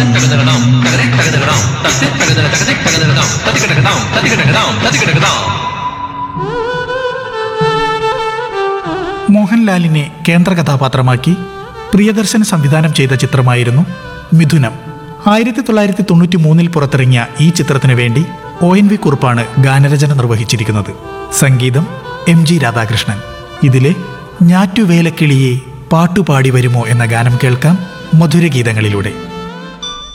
മോഹൻലാലിനെ കേന്ദ്ര കഥാപാത്രമാക്കി പ്രിയദർശൻ സംവിധാനം ചെയ്ത ചിത്രമായിരുന്നു മിഥുനം. 1993 പുറത്തിറങ്ങിയ ഈ ചിത്രത്തിനു വേണ്ടി ONV കുറുപ്പാണ് ഗാനരചന നിർവഹിച്ചിരിക്കുന്നത്. സംഗീതം MG രാധാകൃഷ്ണൻ. ഇതിലെ ഞാറ്റുവേലക്കിളിയെ പാട്ടുപാടി വരുമോ എന്ന ഗാനം കേൾക്കാം മധുരഗീതങ്ങളിലൂടെ.